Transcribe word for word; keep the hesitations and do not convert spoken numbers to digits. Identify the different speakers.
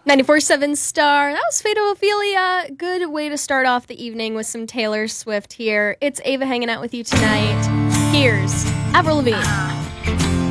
Speaker 1: ninety-four point seven Star. That was Fatal Ophelia. Good way to start off the evening with some Taylor Swift here. It's Ava hanging out with you tonight. Here's Avril Lavigne.